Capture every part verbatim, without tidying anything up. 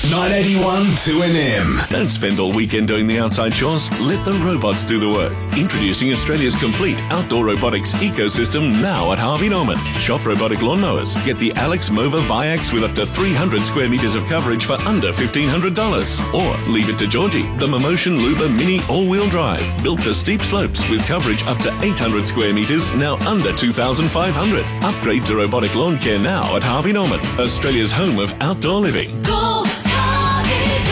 nine eighty-one two N M. Don't spend all weekend doing the outside chores. Let the robots do the work. Introducing Australia's complete outdoor robotics ecosystem now at Harvey Norman. Shop robotic lawnmowers. Get the Alex Mova Viax with up to three hundred square metres of coverage for under fifteen hundred dollars. Or leave it to Georgie, the Momotion Luba Mini all-wheel drive. Built for steep slopes with coverage up to eight hundred square metres, now under two thousand five hundred. Upgrade to robotic lawn care now at Harvey Norman, Australia's home of outdoor living. Go, Harvey,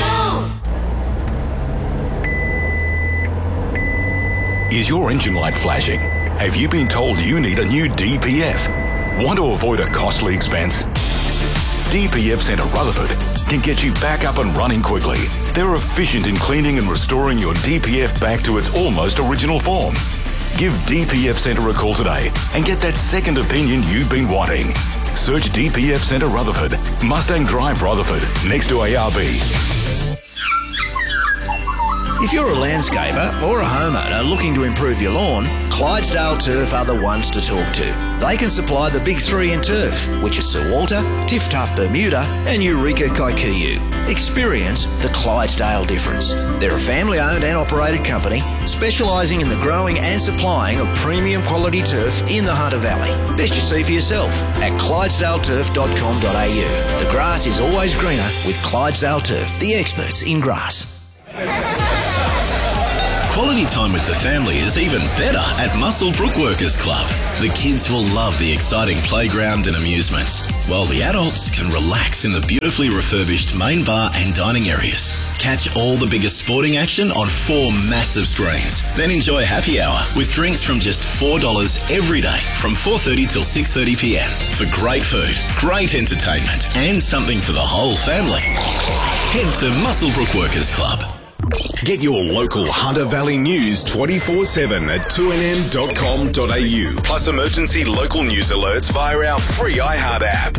go! Is your engine light flashing? Have you been told you need a new D P F? Want to avoid a costly expense? D P F Centre Rutherford can get you back up and running quickly. They're efficient in cleaning and restoring your D P F back to its almost original form. Give D P F Centre a call today and get that second opinion you've been wanting. Search D P F Centre Rutherford, Mustang Drive Rutherford, next to A R B. If you're a landscaper or a homeowner looking to improve your lawn, Clydesdale Turf are the ones to talk to. They can supply the big three in turf, which is Sir Walter, Tiff Tuff Bermuda and Eureka Kikuyu. Experience the Clydesdale difference. They're a family-owned and operated company specialising in the growing and supplying of premium quality turf in the Hunter Valley. Best you see for yourself at clydesdale turf dot com dot a u. The grass is always greener with Clydesdale Turf, the experts in grass. Quality time with the family is even better at Muswellbrook Workers Club. The kids will love the exciting playground and amusements, while the adults can relax in the beautifully refurbished main bar and dining areas. Catch all the biggest sporting action on four massive screens. Then enjoy happy hour with drinks from just four dollars every day from four thirty till six thirty p m for great food, great entertainment and something for the whole family. Head to Muswellbrook Workers Club. Get your local Hunter Valley news twenty-four seven at two n m dot com dot a u. Plus emergency local news alerts via our free iHeart app.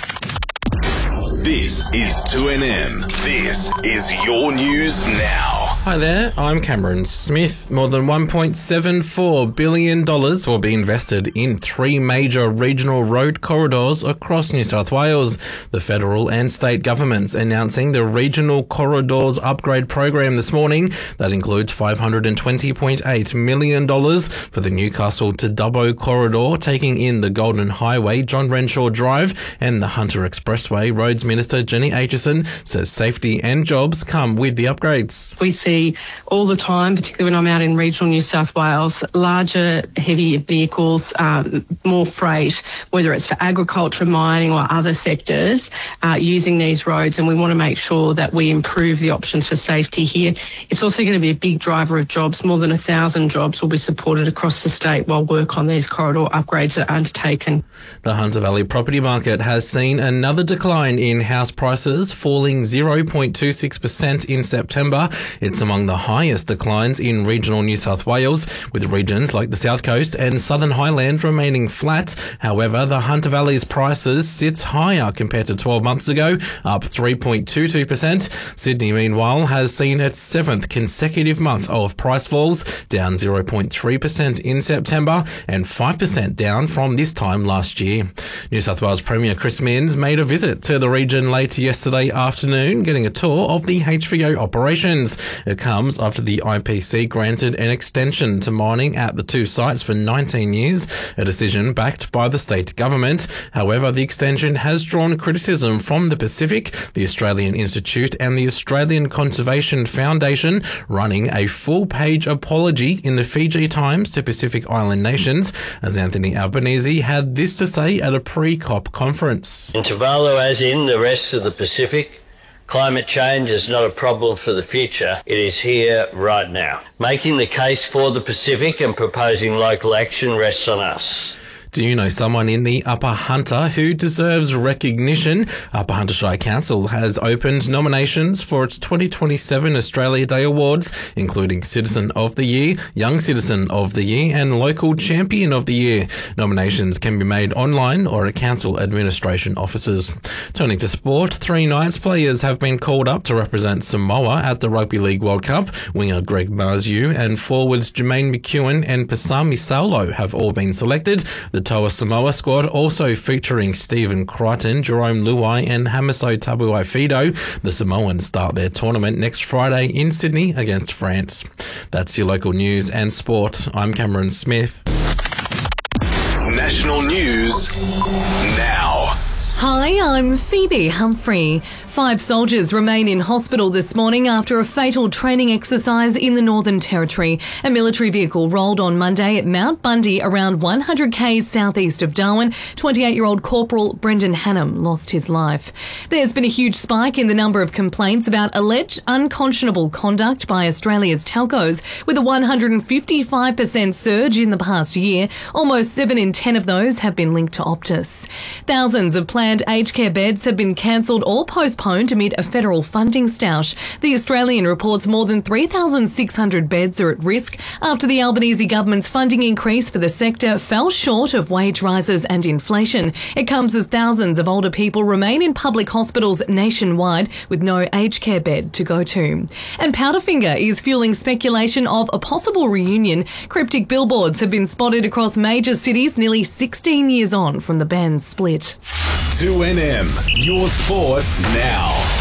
This is two N M. This is your news now. Hi there, I'm Cameron Smith. More than one point seven four billion dollars will be invested in three major regional road corridors across New South Wales. The federal and state governments announcing the Regional Corridors Upgrade Program this morning. That includes five hundred twenty point eight million dollars for the Newcastle to Dubbo corridor, taking in the Golden Highway, John Renshaw Drive and the Hunter Expressway. Roads Minister Jenny Aitchison says safety and jobs come with the upgrades. We see all the time, particularly when I'm out in regional New South Wales, larger, heavy vehicles, um, more freight, whether it's for agriculture, mining or other sectors, uh, using these roads, and we want to make sure that we improve the options for safety here. It's also going to be a big driver of jobs. More than a thousand jobs will be supported across the state while work on these corridor upgrades are undertaken. The Hunter Valley property market has seen another decline in house prices, falling zero point two six percent in September. It's among the highest declines in regional New South Wales, with regions like the South Coast and Southern Highlands remaining flat. However, the Hunter Valley's prices sits higher compared to twelve months ago, up three point two two percent. Sydney, meanwhile, has seen its seventh consecutive month of price falls, down zero point three percent in September and five percent down from this time last year. New South Wales Premier Chris Minns made a visit to the region late yesterday afternoon, getting a tour of the H V O operations. It comes after the I P C granted an extension to mining at the two sites for nineteen years, a decision backed by the state government. However, the extension has drawn criticism from the Pacific, the Australian Institute and the Australian Conservation Foundation, running a full-page apology in the Fiji Times to Pacific Island nations, as Anthony Albanese had this to say at a pre-COP conference. In Tuvalu, as in the rest of the Pacific, climate change is not a problem for the future, it is here right now. Making the case for the Pacific and proposing local action rests on us. Do you know someone in the Upper Hunter who deserves recognition? Upper Hunter Shire Council has opened nominations for its twenty twenty-seven Australia Day Awards, including Citizen of the Year, Young Citizen of the Year and Local Champion of the Year. Nominations can be made online or at council administration offices. Turning to sport, three Knights players have been called up to represent Samoa at the Rugby League World Cup. Winger Greg Marziu and forwards Jermaine McEwen and Pasami Saulo have all been selected. The The Toa Samoa squad also featuring Stephen Crichton, Jerome Luai and Hamiso Tabuai-Fidow. The Samoans start their tournament next Friday in Sydney against France. That's your local news and sport. I'm Cameron Smith. National news now. Hi, I'm Phoebe Humphrey. Five soldiers remain in hospital this morning after a fatal training exercise in the Northern Territory. A military vehicle rolled on Monday at Mount Bundy, around one hundred k's southeast of Darwin. twenty-eight-year-old Corporal Brendan Hannam lost his life. There's been a huge spike in the number of complaints about alleged unconscionable conduct by Australia's telcos, with a one hundred fifty-five percent surge in the past year. Almost seven in ten of those have been linked to Optus. Thousands of planned aged care beds have been cancelled or postponed amid a federal funding stoush. The Australian reports more than three thousand six hundred beds are at risk after the Albanese government's funding increase for the sector fell short of wage rises and inflation. It comes as thousands of older people remain in public hospitals nationwide with no aged care bed to go to. And Powderfinger is fueling speculation of a possible reunion. Cryptic billboards have been spotted across major cities nearly sixteen years on from the band's split. two N M, your sport now.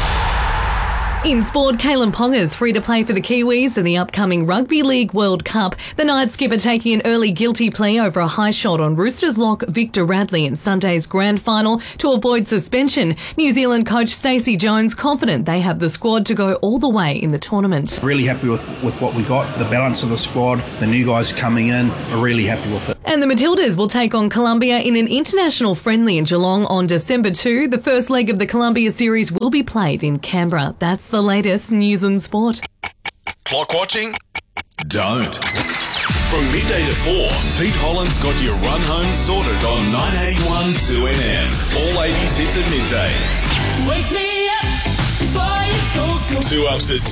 In sport, Kalen Ponga is free to play for the Kiwis in the upcoming Rugby League World Cup. The night skipper taking an early guilty plea over a high shot on Roosters lock Victor Radley in Sunday's grand final to avoid suspension. New Zealand coach Stacey Jones confident they have the squad to go all the way in the tournament. Really happy with, with what we got, the balance of the squad, the new guys coming in, are really happy with it. And the Matildas will take on Colombia in an international friendly in Geelong on December second. The first leg of the Colombia series will be played in Canberra. That's the latest news and sport. Clock watching? Don't. From midday to four, Pete Holland's got your run home sorted on nine eighty-one two N M. All eighties hits at midday. Wake me up before you go, go. Two ups at